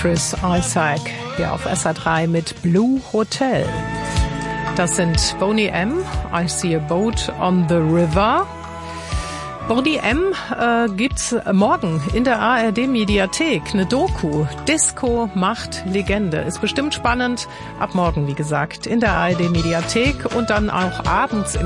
Chris Isaak hier auf SR3 mit Blue Hotel. Das sind Boney M, I See a Boat on the River. Boney M gibt's morgen in der ARD-Mediathek, eine Doku. Disco macht Legende. Ist bestimmt spannend. Ab morgen, wie gesagt, in der ARD-Mediathek und dann auch abends im